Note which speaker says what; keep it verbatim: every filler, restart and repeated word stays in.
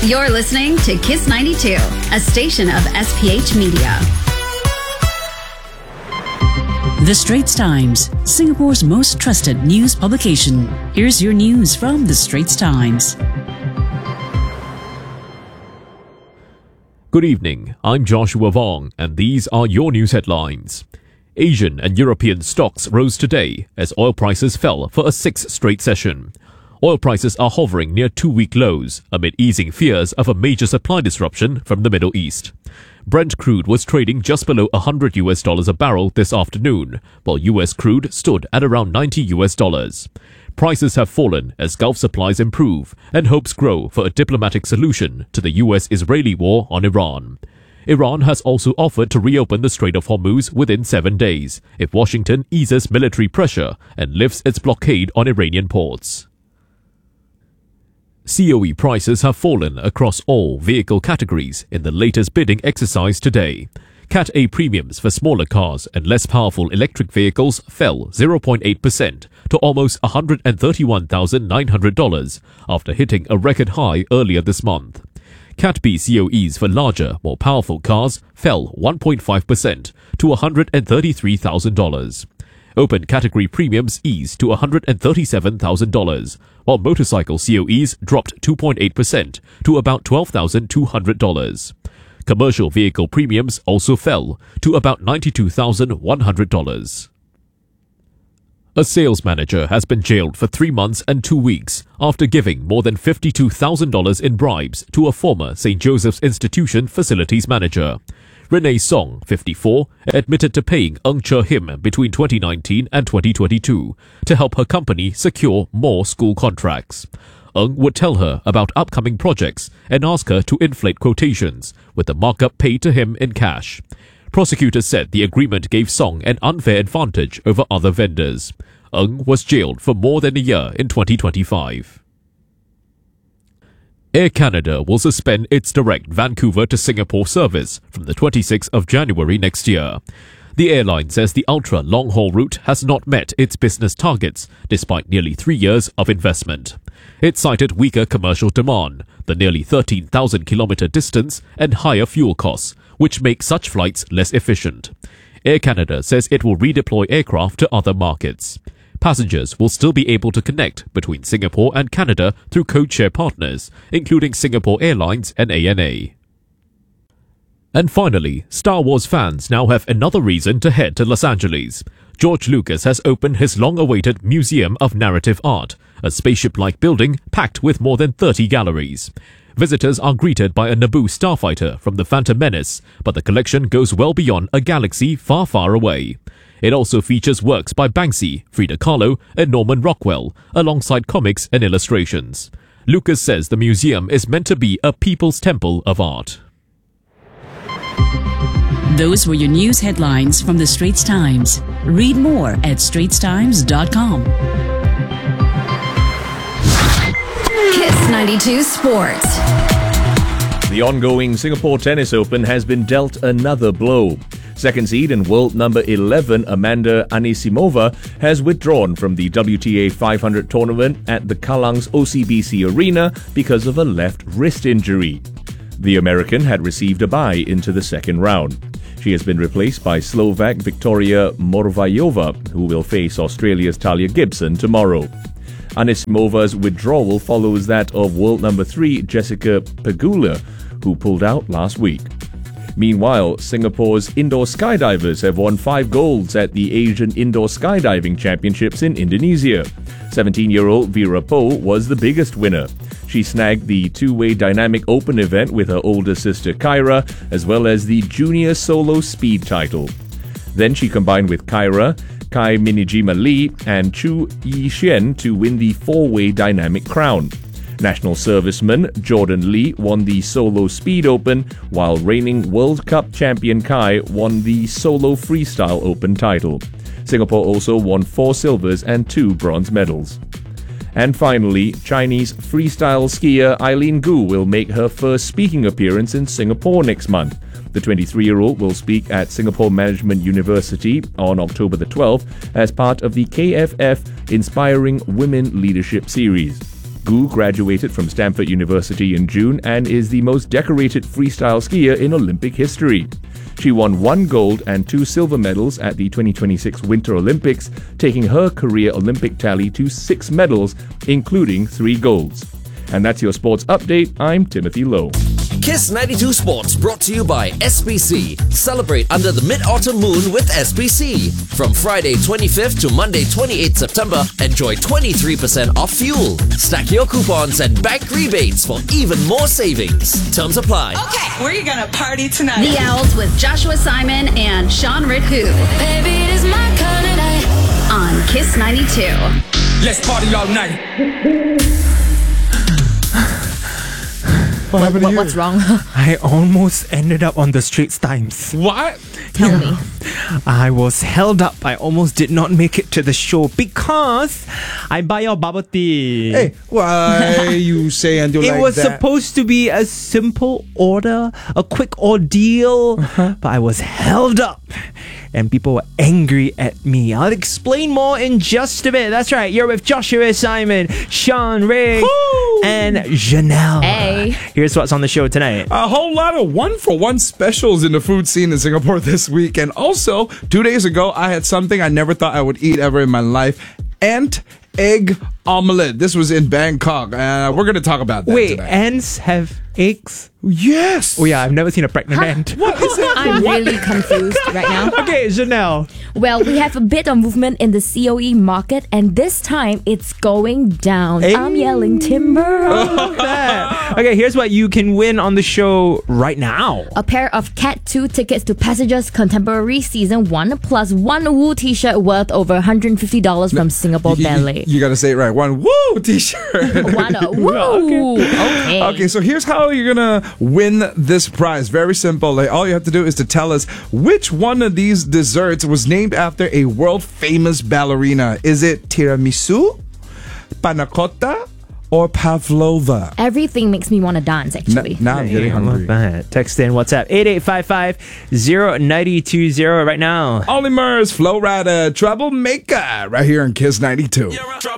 Speaker 1: You're listening to Kiss ninety-two, a station of S P H Media.
Speaker 2: The Straits Times, Singapore's most trusted news publication. Here's your news from The Straits Times.
Speaker 3: Good evening, I'm Joshua Vong, and these are your news headlines. Asian and European stocks rose today as oil prices fell for a sixth straight session. Oil prices are hovering near two-week lows amid easing fears of a major supply disruption from the Middle East. Brent crude was trading just below one hundred US dollars a barrel this afternoon, while U S crude stood at around ninety US dollars. Prices have fallen as Gulf supplies improve and hopes grow for a diplomatic solution to the U S-Israeli war on Iran. Iran has also offered to reopen the Strait of Hormuz within seven days if Washington eases military pressure and lifts its blockade on Iranian ports. C O E prices have fallen across all vehicle categories in the latest bidding exercise today. Cat A premiums for smaller cars and less powerful electric vehicles fell zero point eight percent to almost one hundred thirty-one thousand nine hundred dollars after hitting a record high earlier this month. Cat B C O Es for larger, more powerful cars fell one point five percent to one hundred thirty-three thousand dollars. Open category premiums eased to one hundred thirty-seven thousand dollars, while motorcycle C O Es dropped two point eight percent to about twelve thousand two hundred dollars. Commercial vehicle premiums also fell to about ninety-two thousand one hundred dollars. A sales manager has been jailed for three months and two weeks after giving more than fifty-two thousand dollars in bribes to a former Saint Joseph's Institution facilities manager. Renee Song, fifty-four, admitted to paying Ng Che Him between twenty nineteen and twenty twenty-two to help her company secure more school contracts. Ng would tell her about upcoming projects and ask her to inflate quotations, with the markup paid to him in cash. Prosecutors said the agreement gave Song an unfair advantage over other vendors. Ng was jailed for more than a year in twenty twenty-five. Air Canada will suspend its direct Vancouver to Singapore service from the twenty-sixth of January next year. The airline says the ultra long-haul route has not met its business targets despite nearly three years of investment. It cited weaker commercial demand, the nearly thirteen thousand kilometre distance, and higher fuel costs, which make such flights less efficient. Air Canada says it will redeploy aircraft to other markets. Passengers will still be able to connect between Singapore and Canada through codeshare partners, including Singapore Airlines and A N A. And finally, Star Wars fans now have another reason to head to Los Angeles. George Lucas has opened his long-awaited Museum of Narrative Art, a spaceship-like building packed with more than thirty galleries. Visitors are greeted by a Naboo starfighter from The Phantom Menace, but the collection goes well beyond a galaxy far, far away. It also features works by Banksy, Frida Kahlo, and Norman Rockwell, alongside comics and illustrations. Lucas says the museum is meant to be a people's temple of art.
Speaker 2: Those were your news headlines from The Straits Times. Read more at straits times dot com.
Speaker 1: Kiss ninety-two Sports.
Speaker 4: The ongoing Singapore Tennis Open has been dealt another blow. Second seed and world number eleven Amanda Anisimova has withdrawn from the W T A five hundred tournament at the Kalang's O C B C Arena because of a left wrist injury. The American had received a bye into the second round. She has been replaced by Slovak Victoria Morvayova, who will face Australia's Talia Gibson tomorrow. Anisimova's withdrawal follows that of world number three Jessica Pegula, who pulled out last week. Meanwhile, Singapore's indoor skydivers have won five golds at the Asian Indoor Skydiving Championships in Indonesia. seventeen-year-old Vera Poh was the biggest winner. She snagged the two-way dynamic open event with her older sister Kyra, as well as the junior solo speed title. Then she combined with Kyra, Kai Minijima Lee, and Chu Yixuan to win the four-way dynamic crown. National serviceman Jordan Lee won the Solo Speed Open, while reigning World Cup champion Kai won the Solo Freestyle Open title. Singapore also won four silvers and two bronze medals. And finally, Chinese freestyle skier Eileen Gu will make her first speaking appearance in Singapore next month. The twenty-three-year-old will speak at Singapore Management University on October the twelfth as part of the K F F Inspiring Women Leadership Series. Gu graduated from Stanford University in June and is the most decorated freestyle skier in Olympic history. She won one gold and two silver medals at the twenty twenty-six Winter Olympics, taking her career Olympic tally to six medals, including three golds. And that's your sports update. I'm Timothy Lowe.
Speaker 5: Kiss ninety-two Sports brought to you by S B C. Celebrate under the mid-autumn moon with S B C. From Friday twenty-fifth to Monday twenty-eighth September, enjoy twenty-three percent off fuel. Stack your coupons and bank rebates for even more savings. Terms apply.
Speaker 6: Okay, where are you gonna party tonight?
Speaker 1: The Owls with Joshua Simon and Sean Rithu
Speaker 7: Baby, it is my kind of night.
Speaker 1: on Kiss ninety-two.
Speaker 8: Let's party all night.
Speaker 9: What, what, what's wrong?
Speaker 10: I almost ended up on the Straits Times.
Speaker 8: What?
Speaker 7: Tell
Speaker 10: Yeah.
Speaker 7: me.
Speaker 10: I was held up. I almost did not make it to the show because I buy your bubble tea.
Speaker 9: Hey, why you say until
Speaker 10: It
Speaker 9: like
Speaker 10: was
Speaker 9: that?
Speaker 10: supposed to be a simple order, a quick ordeal,
Speaker 9: Uh-huh.
Speaker 10: but I was held up. And people were angry at me. I'll explain more in just a bit. That's right. You're with Joshua Simon, Sean Ray, and Janelle.
Speaker 7: Hey.
Speaker 10: Here's what's on the show tonight.
Speaker 8: A whole lot of one-for-one specials in the food scene in Singapore this week. And also, two days ago, I had something I never thought I would eat ever in my life. Ant egg omelette. This was in Bangkok. Uh, we're going to talk about that
Speaker 10: Wait,
Speaker 8: today.
Speaker 10: ants have eggs?
Speaker 8: Yes.
Speaker 10: Oh yeah, I've never seen a pregnant ant.
Speaker 8: What is it?
Speaker 7: I'm really confused right now.
Speaker 10: Okay, Janelle.
Speaker 7: Well, we have a bit of movement in the C O E market, and this time it's going down.
Speaker 10: Hey.
Speaker 7: I'm yelling timber.
Speaker 10: Okay, here's what you can win on the show right now.
Speaker 7: A pair of Cat two tickets to Passengers Contemporary Season one plus one Woo t-shirt worth over one hundred fifty dollars from Singapore
Speaker 8: You- you-
Speaker 7: Ballet.
Speaker 8: You, got to say it right. One woo t-shirt.
Speaker 7: One uh, Woo! Okay.
Speaker 8: Okay, so here's how you're gonna win this prize. Very simple. Like, all you have to do is to tell us which one of these desserts was named after a world famous ballerina. Is it tiramisu, panna cotta, or pavlova?
Speaker 7: Everything makes me want to dance, actually.
Speaker 8: N- now I'm getting
Speaker 10: Hey, I love
Speaker 8: hungry.
Speaker 10: that. Text in WhatsApp eight eight five five zero nine two zero right now.
Speaker 8: Ollie Murs, Flow Rider, Troublemaker, right here in Kiss ninety-two.